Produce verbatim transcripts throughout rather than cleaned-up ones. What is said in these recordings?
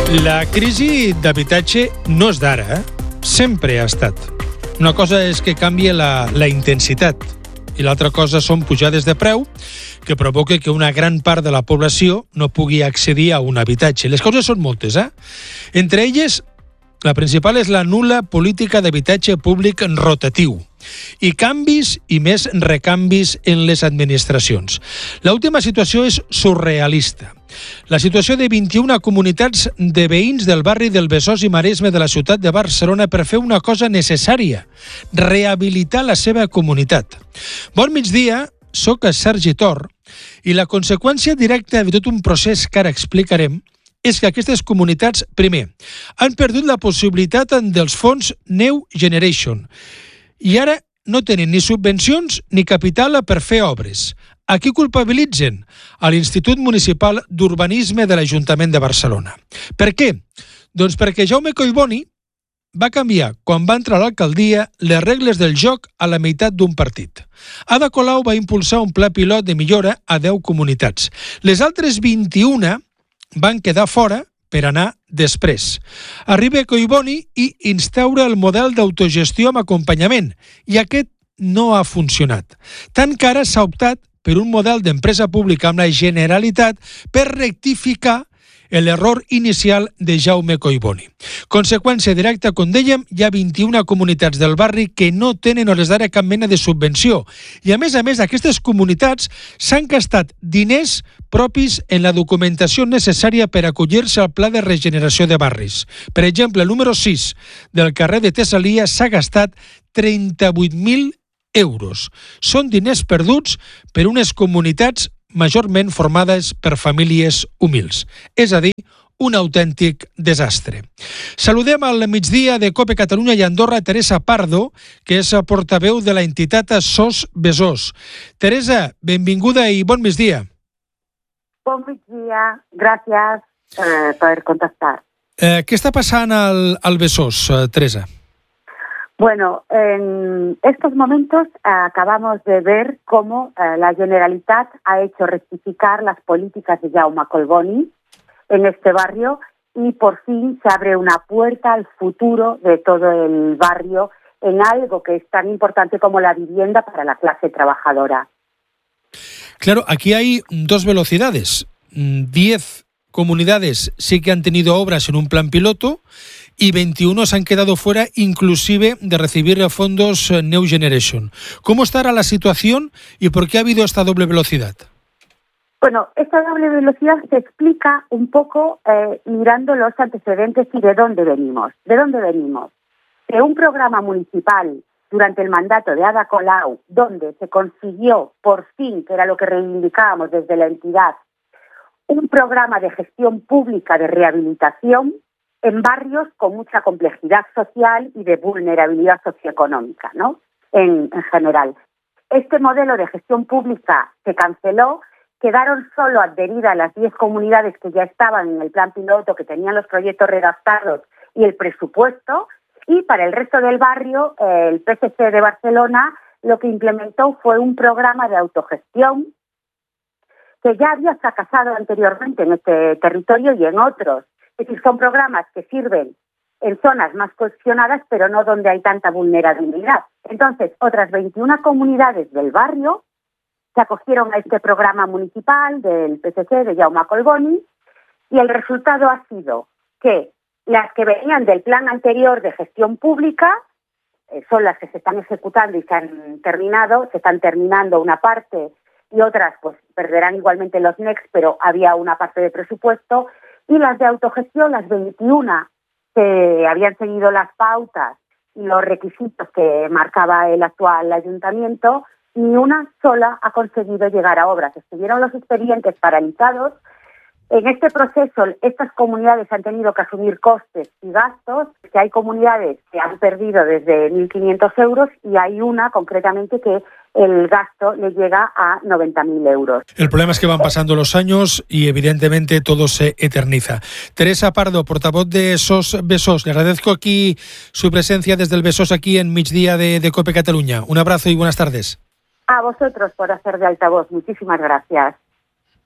La crisi d'habitatge no és d'ara, eh? Sempre ha estat. Una cosa és que canvia la, la intensitat i l'altra cosa són pujades de preu que provoca que una gran part de la població no pugui accedir a un habitatge. Les causes són moltes, eh? Entre elles, la principal és la nul·la política d'habitatge públic rotatiu i canvis i més recanvis en les administracions. L'última situació és surrealista. La situació de vint-i-una comunitats de veïns del barri del Besòs i Maresme de la ciutat de Barcelona per fer una cosa necessària, rehabilitar la seva comunitat. Bon migdia, soc Sergi Tor i la conseqüència directa de tot un procés que ara explicarem és que aquestes comunitats, primer, han perdut la possibilitat dels fons New Generation i ara no tenen ni subvencions ni capital per fer obres. A qui culpabilitzen? A l'Institut Municipal d'Urbanisme de l'Ajuntament de Barcelona. Per què? Doncs perquè Jaume Collboni va canviar, quan va entrar a l'alcaldia, les regles del joc a la meitat d'un partit. Ada Colau va impulsar un pla pilot de millora a deu comunitats. Les altres vint-i-una van quedar fora per anar després. Arriba Collboni i instaura el model d'autogestió amb acompanyament, i aquest no ha funcionat. Tant que ara s'ha optat per un model d'empresa pública amb la Generalitat per rectificar l'error inicial de Jaume Collboni. Conseqüència directa, com dèiem, hi ha vint-i-una comunitats del barri que no tenen a hores d'ara cap mena de subvenció. I a més a més, aquestes comunitats s'han gastat diners propis en la documentació necessària per acollir-se al Pla de Regeneració de Barris. Per exemple, el número sis del carrer de Tessalia s'ha gastat trenta-vuit mil euros. Són diners perduts per unes comunitats majorment formades per famílies humils. És a dir, un autèntic desastre. Saludem al migdia de COPE Catalunya i Andorra Teresa Pardo, que és portaveu de la entitat SOS Besòs. Teresa, benvinguda i bon migdia. Bon migdia, gràcies eh, per contactar. Eh, què està passant al, al Besòs, eh, Teresa? Bueno, en estos momentos eh, acabamos de ver cómo eh, la Generalitat ha hecho rectificar las políticas de Jaume Collboni en este barrio y por fin se abre una puerta al futuro de todo el barrio en algo que es tan importante como la vivienda para la clase trabajadora. Claro, aquí hay dos velocidades. Diez comunidades sí que han tenido obras en un plan piloto y veintiuno se han quedado fuera inclusive de recibir fondos New Generation. ¿Cómo estará la situación y por qué ha habido esta doble velocidad? Bueno, esta doble velocidad se explica un poco eh, mirando los antecedentes y de dónde venimos. ¿De dónde venimos? De un programa municipal durante el mandato de Ada Colau, donde se consiguió por fin, que era lo que reivindicábamos desde la entidad, un programa de gestión pública de rehabilitación en barrios con mucha complejidad social y de vulnerabilidad socioeconómica, ¿no? En, en general. Este modelo de gestión pública se canceló, quedaron solo adheridas las diez comunidades que ya estaban en el plan piloto, que tenían los proyectos redactados y el presupuesto, y para el resto del barrio, eh, el P S C de Barcelona lo que implementó fue un programa de autogestión que ya había fracasado anteriormente en este territorio y en otros. Es decir, son programas que sirven en zonas más cohesionadas, pero no donde hay tanta vulnerabilidad. Entonces, otras veintiuna comunidades del barrio se acogieron a este programa municipal del P S C, de Jaume Collboni, y el resultado ha sido que las que venían del plan anterior de gestión pública eh, son las que se están ejecutando y se han terminado, se están terminando una parte y otras pues perderán igualmente los N E C, pero había una parte de presupuesto. Y las de autogestión, las veintiuna, que habían seguido las pautas y los requisitos que marcaba el actual ayuntamiento, ni una sola ha conseguido llegar a obras. Estuvieron los expedientes paralizados. En este proceso, estas comunidades han tenido que asumir costes y gastos, que hay comunidades que han perdido desde mil quinientos euros y hay una concretamente que el gasto le llega a noventa mil euros. El problema es que van pasando los años y evidentemente todo se eterniza. Teresa Pardo, portavoz de SOS Besòs, le agradezco aquí su presencia desde el Besòs aquí en Migdia de, de COPE Catalunya. Un abrazo y buenas tardes. A vosotros por hacer de altavoz. Muchísimas gracias.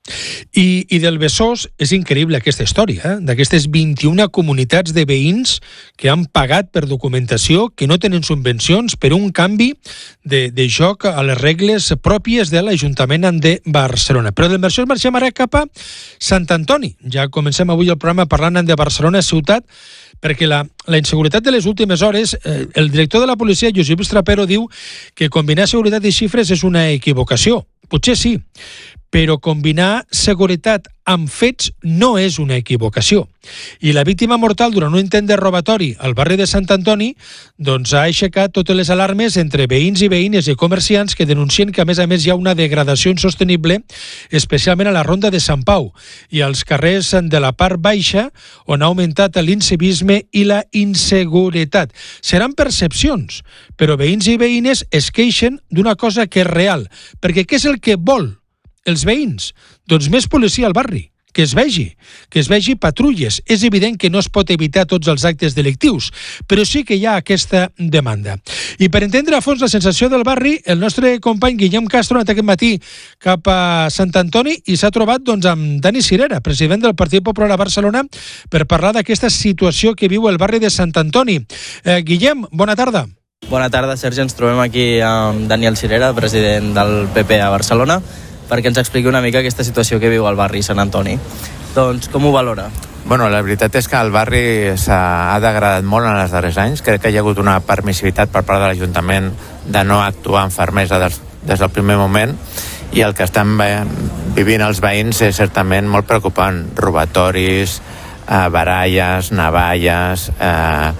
I, i del Besòs és increïble aquesta història, eh? D'aquestes vint-i-una comunitats de veïns que han pagat per documentació, que no tenen subvencions per un canvi de, de joc a les regles pròpies de l'Ajuntament de Barcelona. Però del Besòs marxem ara cap a Sant Antoni. Ja comencem avui el programa parlant de Barcelona ciutat, perquè la, la inseguretat de les últimes hores, eh, el director de la policia, Josep Estrapero, diu que combinar seguretat i xifres és una equivocació. Potser sí, però combinar seguretat amb fets no és una equivocació. I la víctima mortal durant un intent de robatori al barri de Sant Antoni doncs ha aixecat totes les alarmes entre veïns i veïnes i comerciants que denuncien que a més a més hi ha una degradació insostenible, especialment a la ronda de Sant Pau i als carrers de la part baixa on ha augmentat l'incivisme i la inseguretat. Seran percepcions, però veïns i veïnes es queixen d'una cosa que és real, perquè què és el que vol els veïns? Doncs més policia al barri, que es vegi, que es vegi patrulles. És evident que no es pot evitar tots els actes delictius, però sí que hi ha aquesta demanda. I per entendre a fons la sensació del barri, el nostre company Guillem Castro ha anat aquest matí cap a Sant Antoni i s'ha trobat doncs, amb Dani Cirera, president del Partit Popular a Barcelona, per parlar d'aquesta situació que viu el barri de Sant Antoni. Eh, Guillem, bona tarda. Bona tarda, Sergi. Ens trobem aquí amb Daniel Cirera, president del P P a Barcelona, perquè ens expliqui una mica aquesta situació que viu al barri Sant Antoni. Doncs com ho valora? Bueno, la veritat és que el barri s'ha degradat molt en els darrers anys. Crec que hi ha hagut una permissivitat per part de l'Ajuntament de no actuar amb fermesa des, des del primer moment, i el que estan vivint els veïns és certament molt preocupant. Robatoris, eh, baralles, navalles... Eh,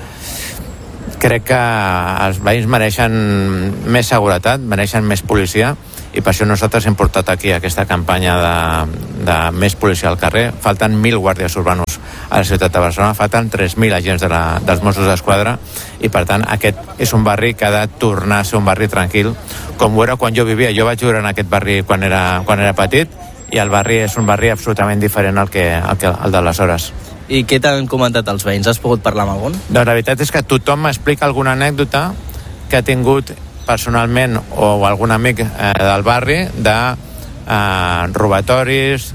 crec que els veïns mereixen més seguretat, mereixen més policia, i per això nosaltres hem portat aquí aquesta campanya de, de més policia al carrer. Falten mil guàrdies urbanos a la ciutat de Barcelona, falten tres mil agents de la, dels Mossos d'Esquadra, i per tant aquest és un barri que ha de tornar a ser un barri tranquil, com ho era quan jo vivia. Jo vaig viure en aquest barri quan era, quan era petit, i el barri és un barri absolutament diferent al que, al que, al d'aleshores. I què t'han comentat els veïns? Has pogut parlar amb algun? Doncs la veritat és que tothom m'explica alguna anècdota que ha tingut personalment o algun amic eh, del barri de eh, robatoris,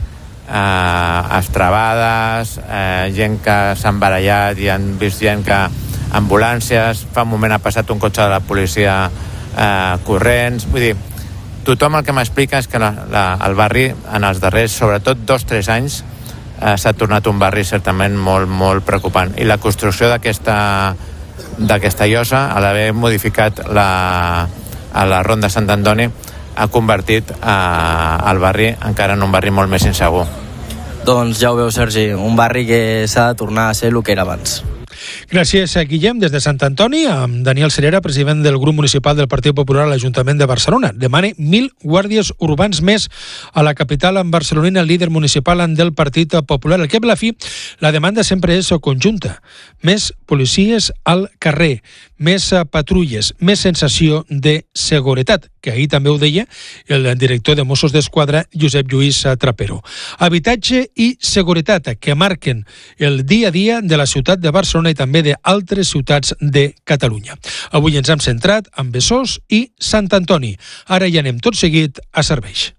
eh, estrabades, eh, gent que s'han barallat i han vist gent que ambulàncies, fa un moment ha passat un cotxe de la policia eh, corrents. Vull dir, tothom el que m'explica és que la, la, el barri en els darrers, sobretot dos o tres anys, eh, s'ha tornat un barri certament molt, molt preocupant. I la construcció d'aquesta d'aquesta llosa, a l'haver modificat la, a la ronda Sant Antoni, ha convertit eh, el barri encara en un barri molt més insegur. Doncs ja ho veu, Sergi, un barri que s'ha de tornar a ser el que era abans. Gràcies, Guillem. Des de Sant Antoni, amb Daniel Cirera, president del grup municipal del Partit Popular a l'Ajuntament de Barcelona. Demana mil guàrdies urbans més a la capital en barcelonina, el líder municipal del Partit Popular. El que a la fi, la demanda sempre és conjunta. Més policies al carrer, més patrulles, més sensació de seguretat, que ahir també ho deia el director de Mossos d'Esquadra, Josep Lluís Trapero. Habitatge i seguretat que marquen el dia a dia de la ciutat de Barcelona i també d'altres ciutats de Catalunya. Avui ens hem centrat en Besòs i Sant Antoni. Ara ja anem tot seguit a serveis.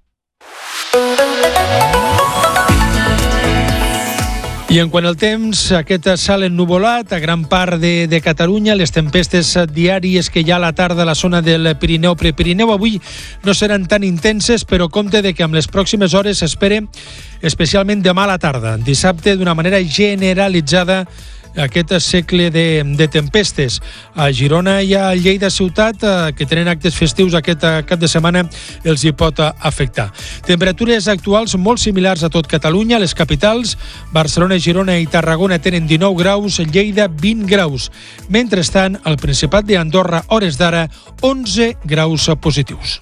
I en quant al temps, aquest cel ennuvolat a gran part de, de Catalunya, les tempestes diàries que hi ha a la tarda a la zona del Pirineu Prepirineu avui no seran tan intenses, però compte de que amb les pròximes hores s'espera, especialment demà a la tarda, dissabte, d'una manera generalitzada, aquest segle de, de tempestes. A Girona i a Lleida ciutat, eh, que tenen actes festius aquest cap de setmana, els hi pot afectar. Temperatures actuals molt similars a tot Catalunya. Les capitals, Barcelona, Girona i Tarragona, tenen dinou graus, Lleida vint graus. Mentrestant, al Principat d'Andorra, hores d'ara, onze graus positius.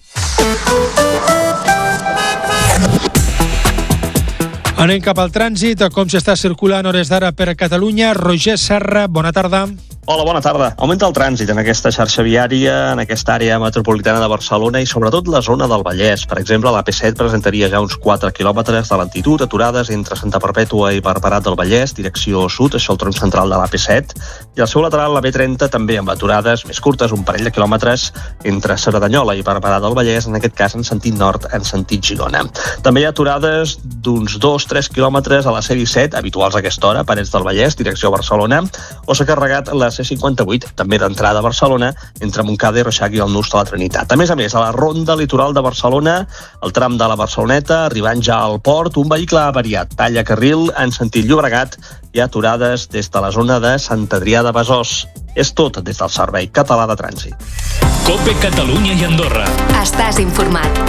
Anem cap al trànsit, com s'està circulant hores d'ara per a Catalunya. Roger Serra, bona tarda. Hola, bona tarda. Augmenta el trànsit en aquesta xarxa viària, en aquesta àrea metropolitana de Barcelona i sobretot la zona del Vallès. Per exemple, la P set presentaria ja uns quatre quilòmetres de lentitud aturades entre Santa Perpètua i Barberà del Vallès, direcció sud, això el tronc central de la P set. I al seu lateral, la B trenta, també amb aturades més curtes, un parell de quilòmetres entre Cerdanyola i Barberà del Vallès, en aquest cas en sentit nord, en sentit Girona. També hi ha aturades d'uns dos tres quilòmetres a la C disset, habituals a aquesta hora, Parets del Vallès, direcció Barcelona, o s'ha carregat la C cinquanta-vuit, també d'entrada a Barcelona, entre Montcada i Reixac i el Nus de la Trinitat. A més a més, a la ronda litoral de Barcelona, el tram de la Barceloneta, arribant ja al port, un vehicle avariat, talla carril en sentit Llobregat, i aturades des de la zona de Sant Adrià de Besòs. És tot des del Servei Català de Trànsit. COPE Catalunya i Andorra. Estàs informat.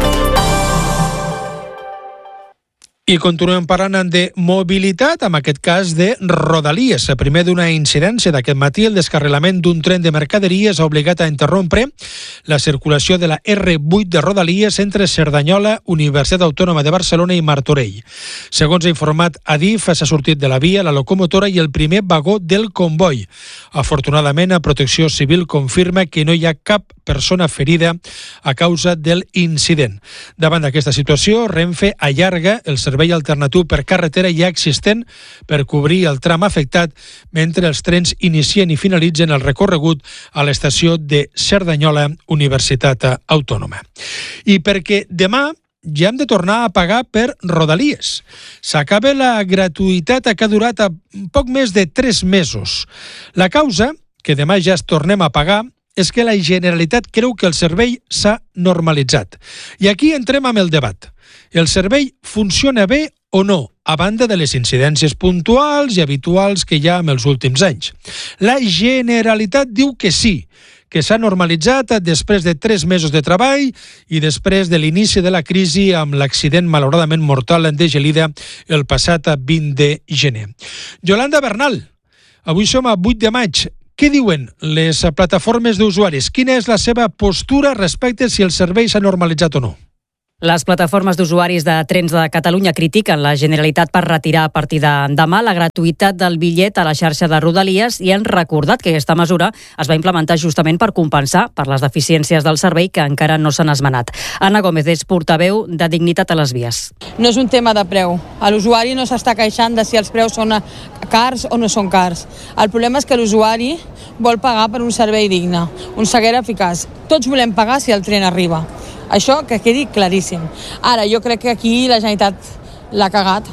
I continuem parlant de mobilitat, en aquest cas de Rodalies. Primer d'una incidència d'aquest matí, el descarrilament d'un tren de mercaderies ha obligat a interrompre la circulació de la R vuit de Rodalies entre Cerdanyola, Universitat Autònoma de Barcelona i Martorell. Segons ha informat Adif, s'ha sortit de la via la locomotora i el primer vagó del comboi. Afortunadament, a Protecció Civil confirma que no hi ha cap persona ferida a causa del incident. Davant d'aquesta situació, Renfe allarga el servei alternatiu per carretera ja existent per cobrir el tram afectat mentre els trens inicien i finalitzen el recorregut a l'estació de Cerdanyola, Universitat Autònoma. I perquè demà ja hem de tornar a pagar per Rodalies. S'acaba la gratuïtat que ha durat a poc més de tres mesos. La causa, que demà ja es tornem a pagar, és que la Generalitat creu que el servei s'ha normalitzat. I aquí entrem amb el debat. El servei funciona bé o no, a banda de les incidències puntuals i habituals que hi ha en els últims anys? La Generalitat diu que sí, que s'ha normalitzat després de tres mesos de treball i després de l'inici de la crisi amb l'accident malauradament mortal de Gelida el passat vint de gener. Yolanda Bernal, avui som a vuit de maig. Què diuen les plataformes d'usuaris? Quina és la seva postura respecte si el servei s'ha normalitzat o no? Les plataformes d'usuaris de Trens de Catalunya critiquen la Generalitat per retirar a partir de demà la gratuïtat del bitllet a la xarxa de Rodalies i han recordat que aquesta mesura es va implementar justament per compensar per les deficiències del servei que encara no s'han esmenat. Anna Gómez és portaveu de Dignitat a les Vies. No és un tema de preu. L'usuari no s'està queixant de si els preus són cars o no són cars. El problema és que l'usuari vol pagar per un servei digne, un servei eficaç. Tots volem pagar si el tren arriba. Això que quedi claríssim. Ara, jo crec que aquí la Generalitat l'ha cagat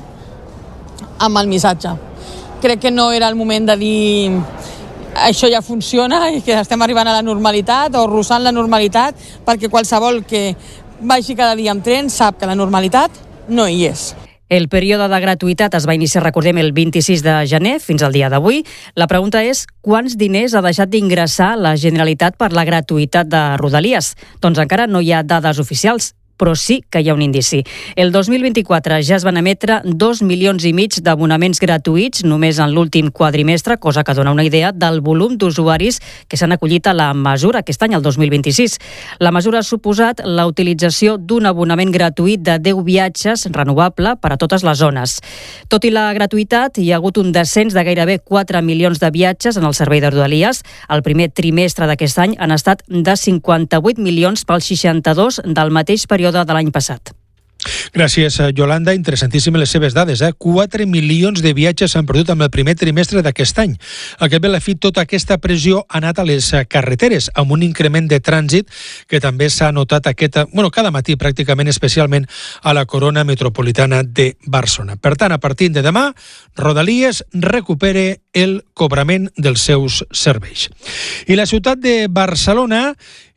amb el missatge. Crec que no era el moment de dir això ja funciona i que estem arribant a la normalitat o russant la normalitat, perquè qualsevol que vagi cada dia amb tren sap que la normalitat no hi és. El període de gratuïtat es va iniciar, recordem, el vint-i-sis de gener fins al dia d'avui. La pregunta és quants diners ha deixat d'ingressar la Generalitat per la gratuïtat de Rodalies? Doncs encara no hi ha dades oficials, però sí que hi ha un indici. El dos mil vint-i-quatre ja es van emetre dos milions i mig d'abonaments gratuïts només en l'últim quadrimestre, cosa que dona una idea del volum d'usuaris que s'han acollit a la mesura aquest any, el dos mil vint-i-sis. La mesura ha suposat la utilització d'un abonament gratuït de deu viatges renovable per a totes les zones. Tot i la gratuïtat, hi ha hagut un descens de gairebé quatre milions de viatges en el servei de Rodalies. El primer trimestre d'aquest any han estat de cinquanta-vuit milions pel seixanta-dos del mateix període de l'any passat. Gràcies, Yolanda. Interessantíssimes les seves dades. Eh? quatre milions de viatges s'han perdut en el primer trimestre d'aquest any. Al cap i a la fi, tota aquesta pressió ha anat a les carreteres, amb un increment de trànsit que també s'ha notat aquest, bueno, cada matí pràcticament, especialment a la corona metropolitana de Barcelona. Per tant, a partir de demà, Rodalies recupere el cobrament dels seus serveis. I la ciutat de Barcelona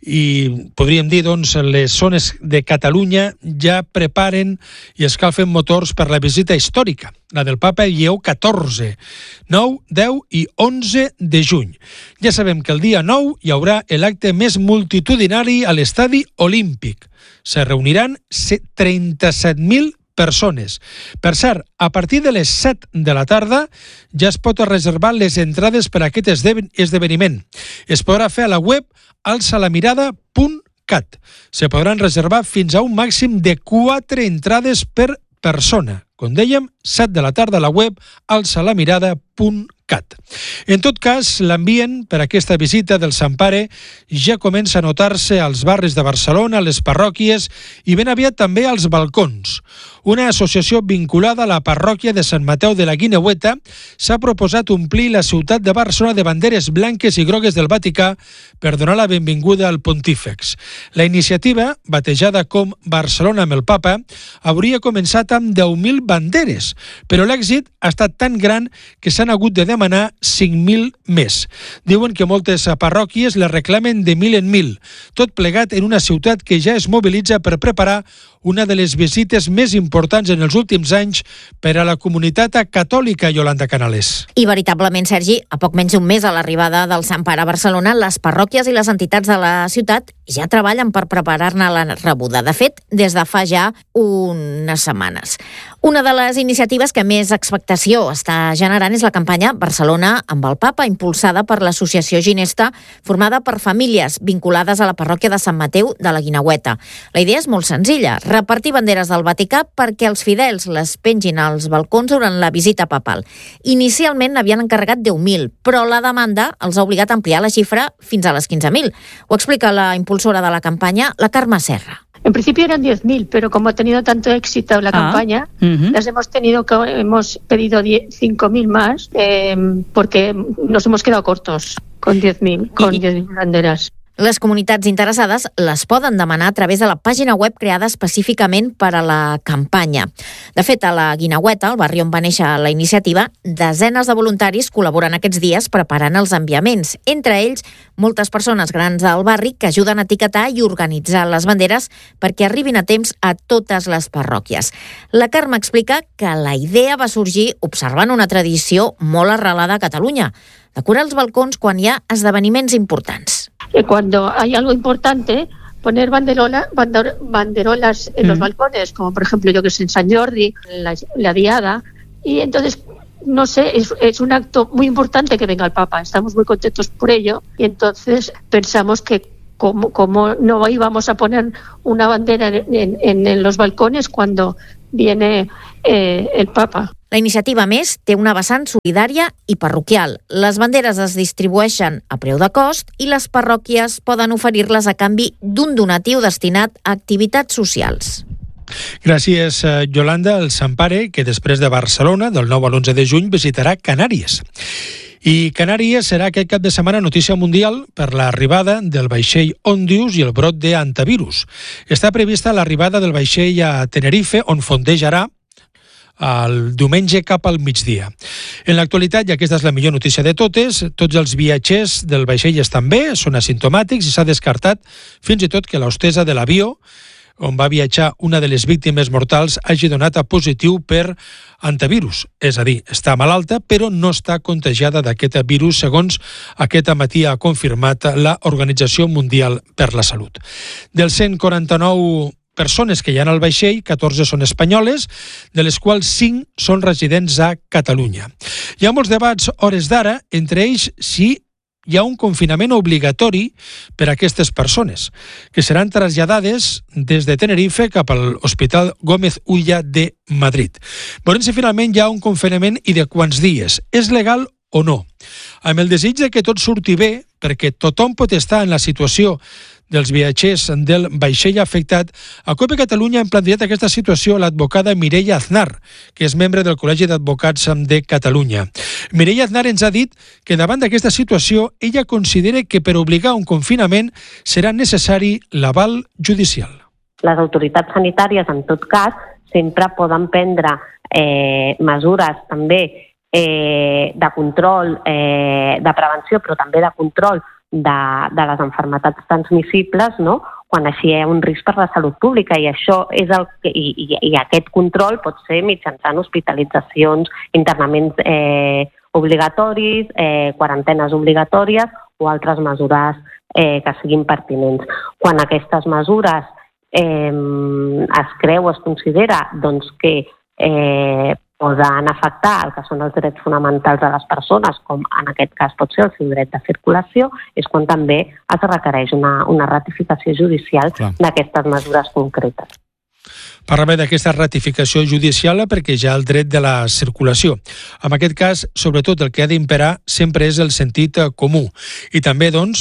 i podríem dir, doncs, les zones de Catalunya ja preparen i escalfen motors per la visita històrica, la del Papa Lleó catorze, nou, deu i onze de juny. Ja sabem que el dia nou hi haurà l'acte més multitudinari a l'Estadi Olímpic. Se reuniran trenta-set mil persones. Per cert, a partir de les set de la tarda ja es pot reservar les entrades per a aquest esdeveniment. Es podrà fer a la web alçalamirada punt cat. Se podran reservar fins a un màxim de quatre entrades per persona. Com dèiem, set de la tarda a la web alçalamirada punt cat. En tot cas, l'ambient per aquesta visita del Sant Pare ja comença a notar-se als barris de Barcelona, a les parròquies i ben aviat també als balcons. Una associació vinculada a la parròquia de Sant Mateu de la Guineueta s'ha proposat omplir la ciutat de Barcelona de banderes blanques i grogues del Vaticà per donar la benvinguda al pontífex. La iniciativa, batejada com Barcelona amb el Papa, hauria començat amb deu mil banderes, però l'èxit ha estat tan gran que s'han hagut de demanar cinc mil més. Diuen que moltes parròquies les reclamen de mil en mil, tot plegat en una ciutat que ja es mobilitza per preparar una de les visites més importants en els últims anys per a la comunitat catòlica, Yolanda Canales. I veritablement, Sergi, a poc menys d'un mes a l'arribada del Sant Pare a Barcelona, les parròquies i les entitats de la ciutat ja treballen per preparar-ne la rebuda. De fet, des de fa ja unes setmanes. Una de les iniciatives que més expectació està generant és la campanya Barcelona amb el Papa, impulsada per l'Associació Ginesta, formada per famílies vinculades a la parròquia de Sant Mateu de la Guineueta. La idea és molt senzilla, repartir banderes del Vaticà perquè els fidels les pengin als balcons durant la visita papal. Inicialment n'havien encarregat deu mil, però la demanda els ha obligat a ampliar la xifra fins a les quinze mil. Ho explica la impulsora de la campanya, la Carme Serra. En principio eran diez mil, pero como ha tenido tanto éxito la ah, campaña, uh-huh. las hemos tenido que hemos pedido cinco mil más eh, porque nos hemos quedado cortos con diez mil, con diez mil banderas. Les comunitats interessades les poden demanar a través de la pàgina web creada específicament per a la campanya. De fet, a la Guineueta, el barri on va néixer la iniciativa, desenes de voluntaris col·laboren aquests dies preparant els enviaments. Entre ells, moltes persones grans del barri que ajuden a etiquetar i organitzar les banderes perquè arribin a temps a totes les parròquies. La Carme explica que la idea va sorgir observant una tradició molt arrelada a Catalunya, decorar els balcons quan hi ha esdeveniments importants. Cuando hay algo importante, poner banderola, bandor, banderolas en mm. los balcones, como por ejemplo, yo que sé, en San Jordi, la, la Diada, y entonces, no sé, es, es un acto muy importante que venga el Papa, estamos muy contentos por ello, y entonces pensamos que como, como no íbamos a poner una bandera en, en, en los balcones cuando viene eh, el Papa. La iniciativa, a més, té una vessant solidària i parroquial. Les banderes es distribueixen a preu de cost i les parròquies poden oferir-les a canvi d'un donatiu destinat a activitats socials. Gràcies, Yolanda. El Sant Pare, que després de Barcelona, del nou a l'onze de juny, visitarà Canàries. I Canàries serà aquest cap de setmana notícia mundial per l'arribada del vaixell Òndius i el brot d'hantavirus. Està prevista l'arribada del vaixell a Tenerife, on fondejarà el diumenge cap al migdia. En l'actualitat, i aquesta és la millor notícia de totes, tots els viatgers del vaixell estan bé, són asimptomàtics i s'ha descartat fins i tot que l'hostessa de l'avió on va viatjar una de les víctimes mortals hagi donat a positiu per hantavirus, és a dir, està malalta però no està contagiada d'aquest virus, segons aquest matí ha confirmat l'Organització Mundial per la Salut. Dels cent quaranta-nou persones que hi ha al vaixell, catorze són espanyoles, de les quals cinc són residents a Catalunya. Hi ha molts debats hores d'ara, entre ells si hi ha un confinament obligatori per a aquestes persones, que seran traslladades des de Tenerife cap a l'Hospital Gómez Ulla de Madrid. Veurem si finalment hi ha un confinament i de quants dies. És legal o no? Amb el desig de que tot surti bé, perquè tothom pot estar en la situació dels viatgers del vaixell afectat, a COPE Catalunya hem plantejat aquesta situació a l'advocada Mireia Aznar, que és membre del Col·legi d'Advocats de Catalunya. Mireia Aznar ens ha dit que davant d'aquesta situació ella considera que per obligar un confinament serà necessari l'aval judicial. Les autoritats sanitàries, en tot cas, sempre poden prendre eh, mesures també eh, de control, eh, de prevenció, però també de control De, de les malalties transmissibles, no? Quan així hi ha un risc per la salut pública, i això és el que, i, i, i aquest control pot ser mitjançant hospitalitzacions, internaments eh, obligatoris, eh, quarantenes obligatòries o altres mesures eh, que siguin pertinents. Quan aquestes mesures eh, es creu, es considera doncs, que eh, poden afectar el que són els drets fonamentals de les persones, com en aquest cas pot ser el seu dret de circulació, és quan també es requereix una, una ratificació judicial Clar. d'aquestes mesures concretes. Parlava d'aquesta ratificació judicial perquè ja el dret de la circulació. En aquest cas, sobretot, el que ha d'imperar sempre és el sentit comú. I també, doncs,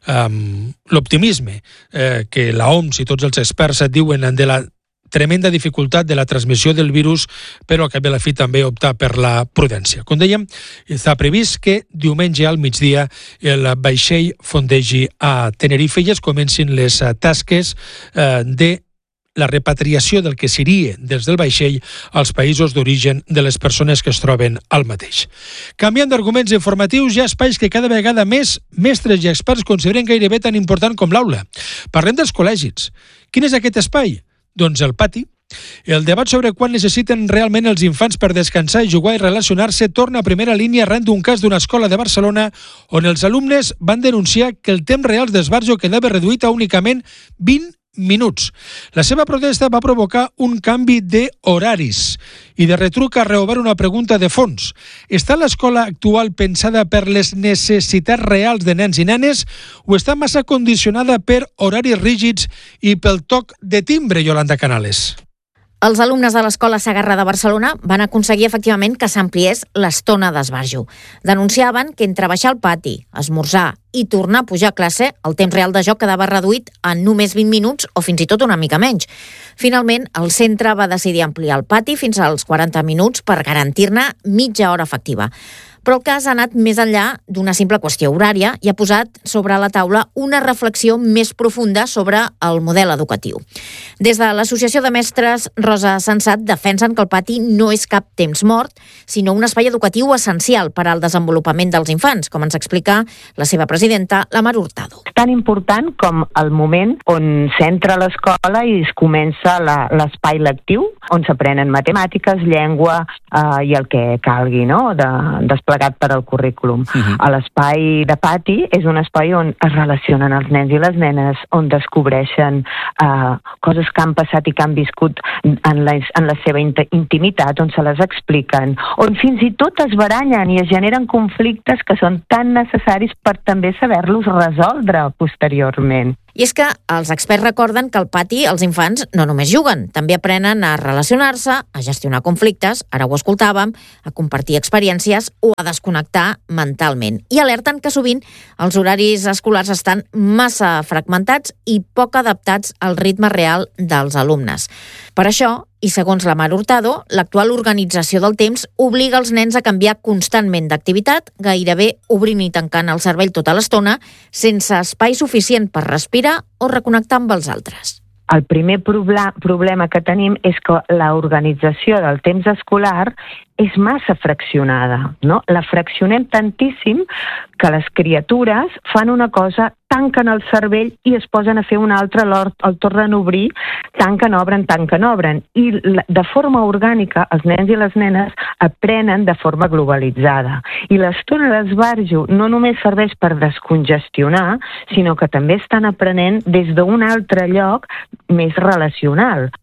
um, l'optimisme, eh, que la O M S i tots els experts et diuen de la tremenda dificultat de la transmissió del virus, però a cap de la fi també optar per la prudència. Com dèiem, està previst que diumenge al migdia el vaixell fondegi a Tenerife i es comencin les tasques eh, de la repatriació del que seria des del vaixell als països d'origen de les persones que es troben al mateix. Canviant d'arguments informatius, hi ha espais que cada vegada més mestres i experts consideren gairebé tan important com l'aula. Parlem dels col·legis. Quin és aquest espai? Doncs el pati. El debat sobre quan necessiten realment els infants per descansar i jugar i relacionar-se torna a primera línia arran d'un cas d'una escola de Barcelona on els alumnes van denunciar que el temps real d'esbarjo quedava reduït a únicament vint minuts. La seva protesta va provocar un canvi d'horaris i de retruc a reobert una pregunta de fons. Està l'escola actual pensada per les necessitats reals de nens i nenes o està massa condicionada per horaris rígids i pel toc de timbre, Yolanda Canales? Els alumnes de l'Escola Segarra de Barcelona van aconseguir efectivament que s'ampliés l'estona d'esbarjo. Denunciaven que entre baixar al pati, esmorzar i tornar a pujar a classe, el temps real de joc quedava reduït a només vint minuts o fins i tot una mica menys. Finalment, el centre va decidir ampliar el pati fins als quaranta minuts per garantir-ne mitja hora efectiva. Però el cas ha anat més enllà d'una simple qüestió horària i ha posat sobre la taula una reflexió més profunda sobre el model educatiu. Des de l'Associació de Mestres Rosa Sensat defensen que el pati no és cap temps mort, sinó un espai educatiu essencial per al desenvolupament dels infants, com ens explica la seva presidenta, la Mar Hurtado. Tan important com el moment on s'entra a l'escola i es comença la, l'espai lectiu, on s'aprenen matemàtiques, llengua eh, i el que calgui, no?, de, desplegat per al currículum. Uh-huh. A l'espai de pati és un espai on es relacionen els nens i les nenes, on descobreixen eh, coses que han passat i que han viscut en la, en la seva intimitat, on se les expliquen, on fins i tot es baranyen i es generen conflictes que són tan necessaris per també saber-los resoldre posteriorment. I és que els experts recorden que al pati els infants no només juguen, també aprenen a relacionar-se, a gestionar conflictes, ara ho escoltàvem, a compartir experiències o a desconnectar mentalment. I alerten que sovint els horaris escolars estan massa fragmentats i poc adaptats al ritme real dels alumnes. Per això, i segons la Mar Hurtado, l'actual organització del temps obliga els nens a canviar constantment d'activitat, gairebé obrint i tancant el cervell tota l'estona, sense espai suficient per respirar o reconnectar amb els altres. El primer problema que tenim és que l'organització del temps escolar és massa fraccionada, no? La fraccionem tantíssim que les criatures fan una cosa, tanquen el cervell i es posen a fer una altra, el tornen a obrir, tanquen, obren, tanquen, obren. I de forma orgànica els nens i les nenes aprenen de forma globalitzada. I l'estona d'esbarjo no només serveix per descongestionar, sinó que també estan aprenent des d'un altre lloc més relacional.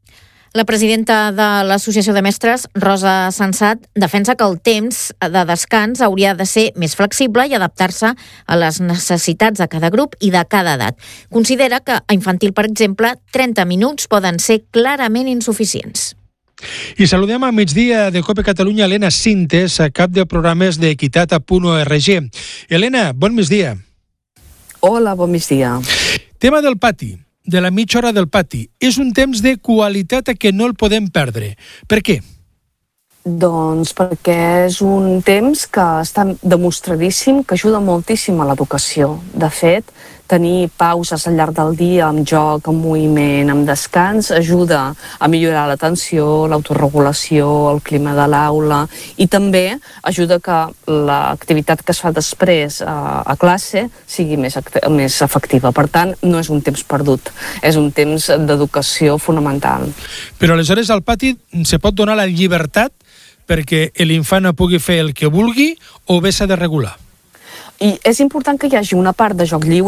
La presidenta de l'Associació de Mestres, Rosa Sensat, defensa que el temps de descans hauria de ser més flexible i adaptar-se a les necessitats de cada grup i de cada edat. Considera que a infantil, per exemple, trenta minuts poden ser clarament insuficients. I saludem a migdia de COPE Catalunya Elena Sintes, cap de programes d'equitat a punt org. Elena, bon migdia. Hola, bon migdia. Tema del pati. De la mitja hora del pati. És un temps de qualitat que no el podem perdre. Per què? Doncs perquè és un temps que està demostradíssim que ajuda moltíssim a l'educació. De fet, tenir pauses al llarg del dia amb joc, amb moviment, amb descans, ajuda a millorar l'atenció, l'autoregulació, el clima de l'aula i també ajuda que l'activitat que es fa després a, a classe sigui més, més efectiva. Per tant, no és un temps perdut, és un temps d'educació fonamental. Però aleshores al pati se pot donar la llibertat perquè l'infant pugui fer el que vulgui o bé s'ha de regular? I és important que hi hagi una part de joc lliure,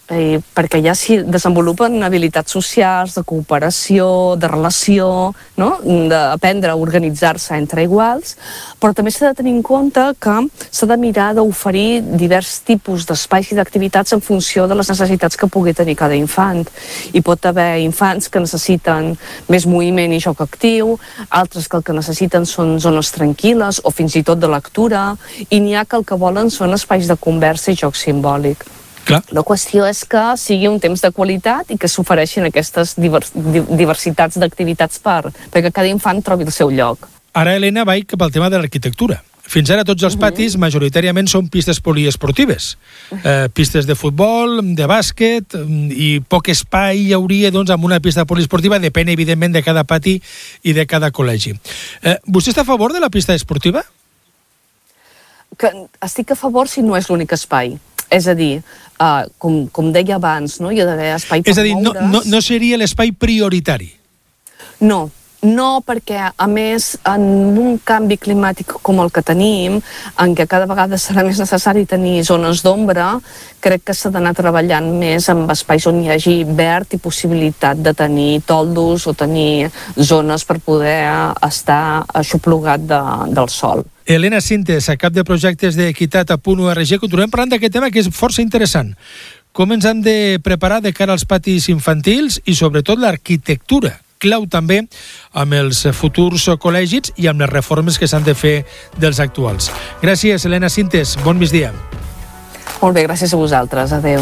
eh, perquè ja s'hi desenvolupen habilitats socials, de cooperació, de relació, no? D'aprendre a organitzar-se entre iguals, però també s'ha de tenir en compte que s'ha de mirar d'oferir diversos tipus d'espais i d'activitats en funció de les necessitats que pugui tenir cada infant. Hi pot haver infants que necessiten més moviment i joc actiu, altres que el que necessiten són zones tranquil·les o fins i tot de lectura, i n'hi ha que el que volen són espais de conversa i joc simbòlic. Clar. La qüestió és que sigui un temps de qualitat i que s'ofereixin aquestes divers, diversitats d'activitats per, perquè cada infant trobi el seu lloc. Ara, Helena, vaig cap al tema de l'arquitectura. Fins ara tots els patis majoritàriament són pistes poliesportives. Eh, pistes de futbol, de bàsquet, i poc espai hi hauria doncs, amb una pista poliesportiva, depèn evidentment de cada pati i de cada col·legi. Eh, vostè està a favor de la pista esportiva? Que estic a favor si no és l'únic espai. És a dir, uh, com, com deia abans, no? Hi ha d'haver espai per moure's. És a dir, no, no, no seria l'espai prioritari? No, no, perquè a més en un canvi climàtic com el que tenim, en què cada vegada serà més necessari tenir zones d'ombra, crec que s'ha d'anar treballant més amb espais on hi hagi verd i possibilitat de tenir toldos o tenir zones per poder estar aixoplugat de, del sol. Helena Sintes, a cap de projectes d'equitat a punt org, continuem parlant d'aquest tema que és força interessant. Com ens hem de preparar de cara als patis infantils i sobretot l'arquitectura, clau també amb els futurs col·legis i amb les reformes que s'han de fer dels actuals. Gràcies, Helena Sintes. Bon migdia. Molt bé, gràcies a vosaltres. Adéu.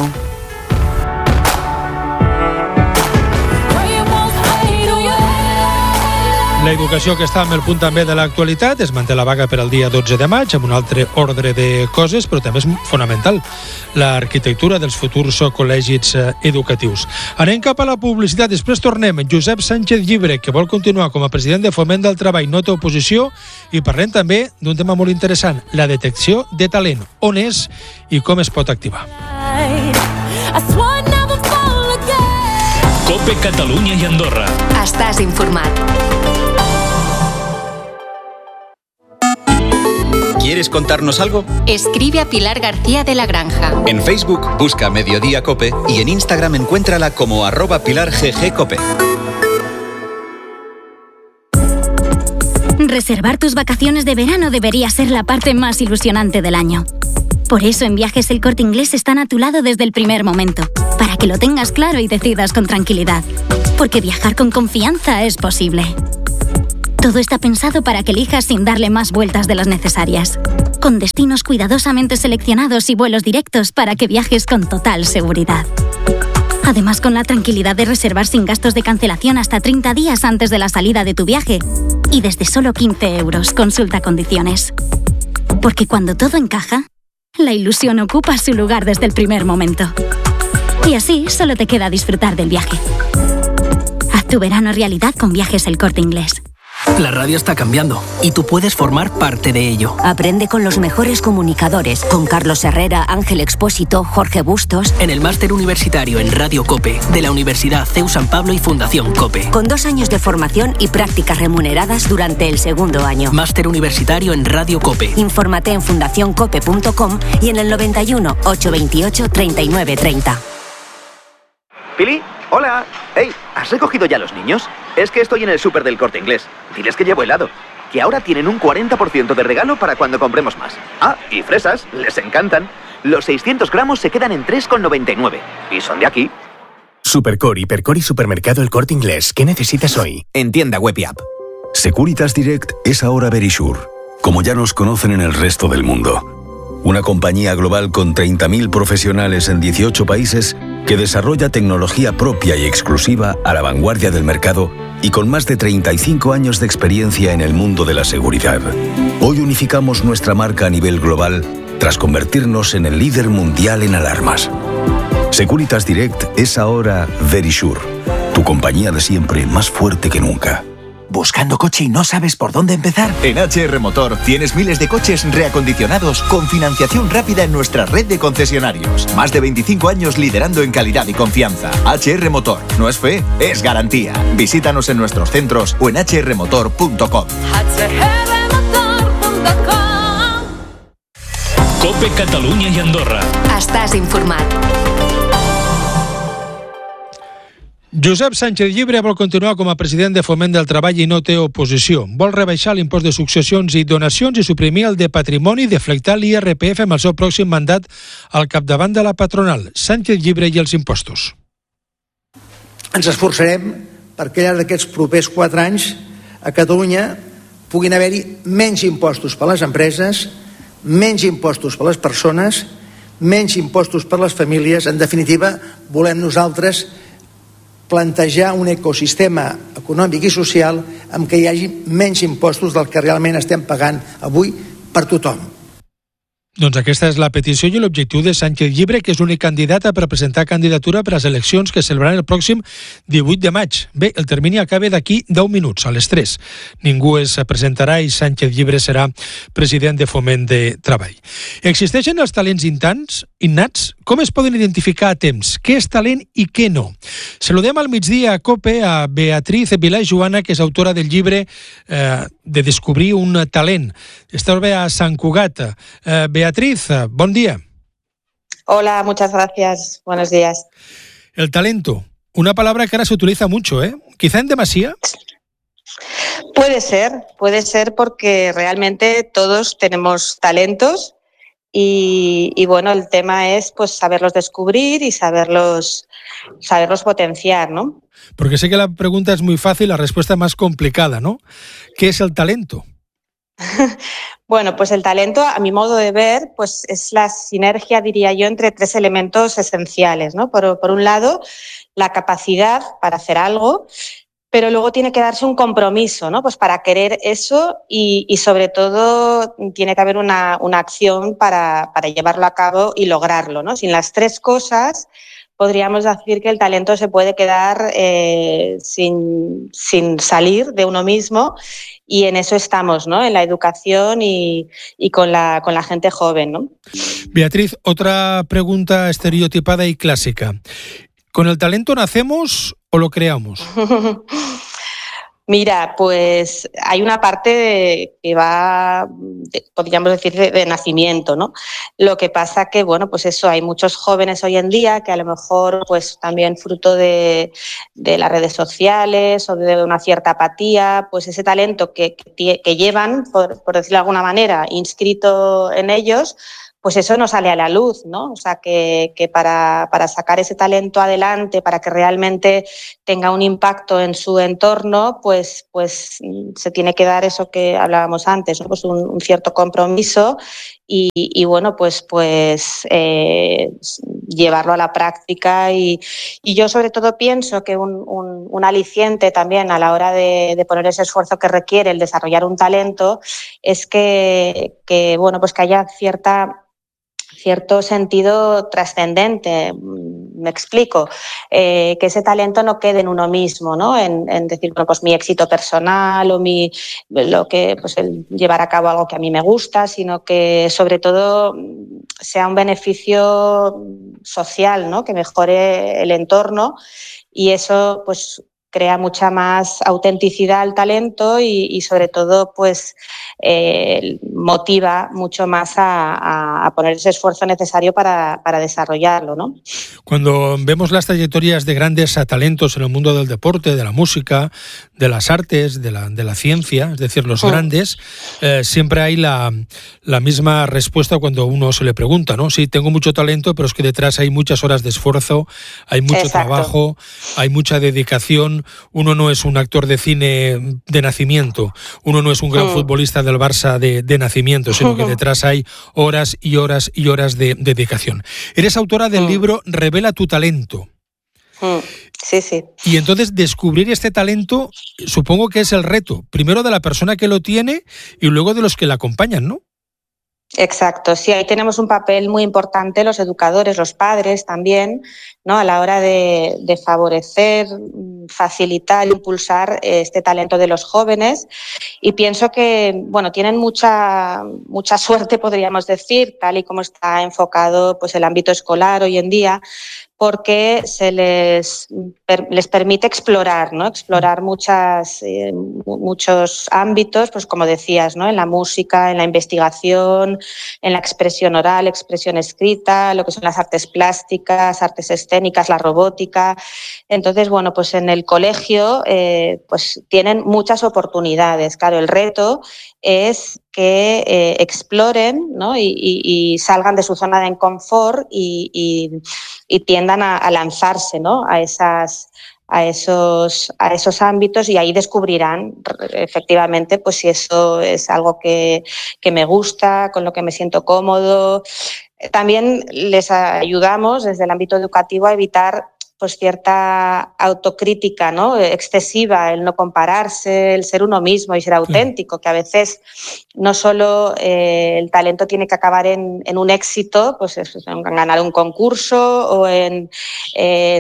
L'educació, que està amb el punt també de l'actualitat, es manté la vaga per al dia dotze de maig, amb un altre ordre de coses, però també és fonamental l'arquitectura dels futurs col·legis educatius. Anem cap a la publicitat, després tornem. Josep Sánchez Llibre, que vol continuar com a president de Foment del Treball, no té oposició, i parlem també d'un tema molt interessant, la detecció de talent, on és i com es pot activar. COPE Catalunya i Andorra. Estàs informat. ¿Quieres contarnos algo? Escribe a Pilar García de la Granja. En Facebook busca Mediodía Cope y en Instagram encuéntrala como arroba Pilar G G Cope. Reservar tus vacaciones de verano debería ser la parte más ilusionante del año. Por eso en Viajes El Corte Inglés están a tu lado desde el primer momento, para que lo tengas claro y decidas con tranquilidad. Porque viajar con confianza es posible. Todo está pensado para que elijas sin darle más vueltas de las necesarias, con destinos cuidadosamente seleccionados y vuelos directos para que viajes con total seguridad. Además, con la tranquilidad de reservar sin gastos de cancelación hasta treinta días antes de la salida de tu viaje y desde solo quince euros. Consulta condiciones. Porque cuando todo encaja, la ilusión ocupa su lugar desde el primer momento. Y así solo te queda disfrutar del viaje. Haz tu verano realidad con Viajes El Corte Inglés. La radio está cambiando y tú puedes formar parte de ello. Aprende con los mejores comunicadores, con Carlos Herrera, Ángel Expósito, Jorge Bustos. En el máster universitario en Radio COPE de la Universidad C E U San Pablo y Fundación COPE. Con dos años de formación y prácticas remuneradas durante el segundo año. Máster universitario en Radio COPE. Infórmate en fundación cope punto com y en el noventa y uno, ochocientos veintiocho, treinta y nueve treinta. Pili, hola. Hey, ¿has recogido ya los niños? Es que estoy en el súper del Corte Inglés. Diles que llevo helado. Que ahora tienen un cuarenta por ciento de regalo para cuando compremos más. Ah, y fresas, les encantan. Los seiscientos gramos se quedan en tres con noventa y nueve. Y son de aquí. Supercore, Hipercore y Supermercado El Corte Inglés. ¿Qué necesitas hoy? En tienda web y app. Securitas Direct es ahora Verisure, como ya nos conocen en el resto del mundo. Una compañía global con treinta mil profesionales en dieciocho países que desarrolla tecnología propia y exclusiva a la vanguardia del mercado y con más de treinta y cinco años de experiencia en el mundo de la seguridad. Hoy unificamos nuestra marca a nivel global tras convertirnos en el líder mundial en alarmas. Securitas Direct es ahora Verisure, tu compañía de siempre más fuerte que nunca. ¿Buscando coche y no sabes por dónde empezar? En H R Motor tienes miles de coches reacondicionados con financiación rápida en nuestra red de concesionarios. Más de veinticinco años liderando en calidad y confianza. H R Motor. No es fe, es garantía. Visítanos en nuestros centros o en h r motor punto com. COPE Catalunya i Andorra. Estàs informat. Josep Sánchez Llibre vol continuar com a president de Foment del Treball i no té oposició. Vol rebaixar l'impost de successions i donacions i suprimir el de patrimoni i deflactar l'I R P F amb el seu pròxim mandat al capdavant de la patronal. Sánchez Llibre i els impostos. Ens esforçarem perquè al llarg d'aquests propers quatre anys a Catalunya puguin haver-hi menys impostos per a les empreses, menys impostos per a les persones, menys impostos per a les famílies. En definitiva, volem nosaltres plantejar un ecosistema econòmic i social amb què hi hagi menys impostos del que realment estem pagant avui per tothom. Doncs aquesta és la petició i l'objectiu de Sánchez Llibre, que és l'únic candidat a presentar candidatura per a les eleccions que es celebraran el pròxim divuit de maig. Bé, el termini acaba d'aquí deu minuts, a les tres. Ningú es presentarà i Sánchez Llibre serà president de Foment de Treball. Existeixen els talents intants, innats? Com es poden identificar a temps? Què és talent i què no? Saludem al migdia a COPE a Beatriz Vilà Joana, que és autora del llibre eh, de Descobrir un talent. Està bé a Sant Cugat. Eh, Beatriz, buen día. Hola, muchas gracias. Buenos días. El talento, una palabra que ahora se utiliza mucho, ¿eh? Quizá en demasía. Puede ser, puede ser porque realmente todos tenemos talentos y, y bueno, el tema es pues saberlos descubrir y saberlos, saberlos potenciar, ¿no? Porque sé que la pregunta es muy fácil, la respuesta es más complicada, ¿no? ¿Qué es el talento? Bueno, pues el talento, a mi modo de ver, pues es la sinergia, diría yo, entre tres elementos esenciales, ¿no? Por, por un lado, la capacidad para hacer algo, pero luego tiene que darse un compromiso, ¿no? Pues para querer eso y, y sobre todo tiene que haber una, una acción para, para llevarlo a cabo y lograrlo, ¿no? Sin las tres cosas, podríamos decir que el talento se puede quedar eh, sin, sin salir de uno mismo. Y en eso estamos, ¿no? En la educación y, y con, la, con la gente joven, ¿no? Beatriz, otra pregunta estereotipada y clásica. ¿Con el talento nacemos o lo creamos? Mira, pues hay una parte de, que va, de, podríamos decir, de, de nacimiento, ¿no? Lo que pasa que, bueno, pues eso, hay muchos jóvenes hoy en día que a lo mejor, pues también fruto de, de las redes sociales o de una cierta apatía, pues ese talento que, que, que llevan, por, por decirlo de alguna manera, inscrito en ellos, pues eso no sale a la luz, ¿no? O sea, que, que para, para sacar ese talento adelante, para que realmente tenga un impacto en su entorno, pues, pues se tiene que dar eso que hablábamos antes, ¿no? Pues un, un cierto compromiso y, y bueno, pues, pues eh, llevarlo a la práctica y, y yo sobre todo pienso que un, un, un aliciente también a la hora de, de poner ese esfuerzo que requiere el desarrollar un talento es que, que bueno, pues que haya cierta cierto sentido trascendente. Me explico, eh, que ese talento no quede en uno mismo, ¿no? En, en decir, bueno, pues mi éxito personal o mi lo que pues el llevar a cabo algo que a mí me gusta, sino que sobre todo sea un beneficio social, ¿no? Que mejore el entorno y eso pues crea mucha más autenticidad al talento y, y sobre todo pues eh, motiva mucho más a, a, a poner ese esfuerzo necesario para, para desarrollarlo, ¿no? Cuando vemos las trayectorias de grandes talentos en el mundo del deporte, de la música, de las artes, de la, de la ciencia, es decir, los sí. grandes, eh, siempre hay la, la misma respuesta cuando uno se le pregunta, ¿no? Sí, tengo mucho talento, pero es que detrás hay muchas horas de esfuerzo, hay mucho Exacto. trabajo, hay mucha dedicación. Uno no es un actor de cine de nacimiento, uno no es un gran mm. futbolista del Barça de, de nacimiento, sino que detrás hay horas y horas y horas de, de dedicación. Eres autora del mm. libro Revela tu talento. Mm. Sí, sí. Y entonces descubrir este talento supongo que es el reto, primero de la persona que lo tiene y luego de los que la acompañan, ¿no? Exacto, sí, ahí tenemos un papel muy importante los educadores, los padres también, ¿no? A la hora de, de favorecer, facilitar, impulsar este talento de los jóvenes y pienso que, bueno, tienen mucha, mucha suerte, podríamos decir, tal y como está enfocado pues el ámbito escolar hoy en día, porque se les, per, les permite explorar, ¿no? Explorar muchas, eh, muchos ámbitos, pues como decías, ¿no? En la música, en la investigación, en la expresión oral, expresión escrita, lo que son las artes plásticas, artes escénicas, la robótica. Entonces, bueno, pues en el colegio eh, pues tienen muchas oportunidades. Claro, el reto es que eh, exploren, ¿no? y, y, y salgan de su zona de confort y, y, y tiendan a, a lanzarse, ¿no? a, esas, a, esos, a esos ámbitos, y ahí descubrirán efectivamente pues, si eso es algo que, que me gusta, con lo que me siento cómodo. También les ayudamos desde el ámbito educativo a evitar pues cierta autocrítica, ¿no? excesiva, el no compararse, el ser uno mismo y ser auténtico, que a veces no solo eh, el talento tiene que acabar en, en un éxito, pues en ganar un concurso o en, en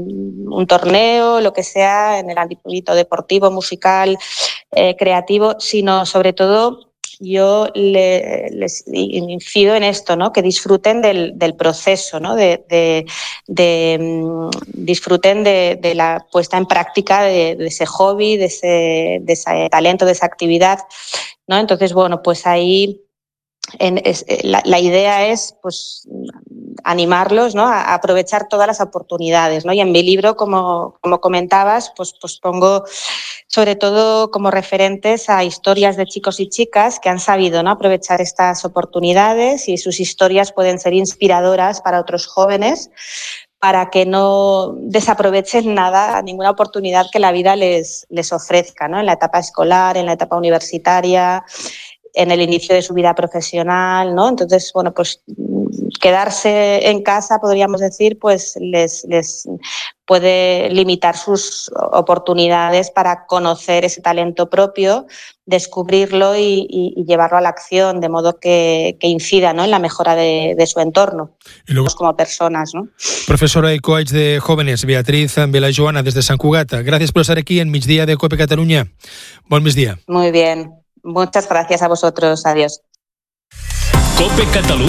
un torneo, lo que sea, en el ámbito deportivo, musical, eh, creativo, sino sobre todo yo le, les incido en esto, ¿no? Que disfruten del, del proceso, ¿no? de, de, de um, disfruten de, de la puesta en práctica de, de ese hobby, de ese, de ese talento, de esa actividad, ¿no? Entonces, bueno, pues ahí en, es, la, la idea es pues animarlos, ¿no? a aprovechar todas las oportunidades, ¿no? Y en mi libro, como, como comentabas, pues, pues pongo sobre todo como referentes a historias de chicos y chicas que han sabido, ¿no? aprovechar estas oportunidades, y sus historias pueden ser inspiradoras para otros jóvenes, para que no desaprovechen nada, ninguna oportunidad que la vida les, les ofrezca, ¿no? En la etapa escolar, en la etapa universitaria, en el inicio de su vida profesional, ¿no? Entonces, bueno, pues quedarse en casa, podríamos decir, pues les, les puede limitar sus oportunidades para conocer ese talento propio, descubrirlo y, y, y llevarlo a la acción, de modo que, que incida, ¿no? en la mejora de, de su entorno, y luego, como personas, ¿no? Profesora y coach de jóvenes, Beatriz Vilajoana, desde Sant Cugat. Gracias por estar aquí en Migdia de COPE Catalunya. Buen migdia. Muy bien. Muchas gracias a vosotros. Adiós. COPE Catalunya